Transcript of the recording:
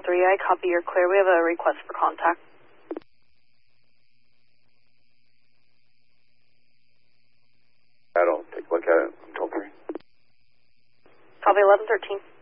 3, I copy, you're clear. We have a request for contact. I'll take a look at it. Control 3. Copy 1113.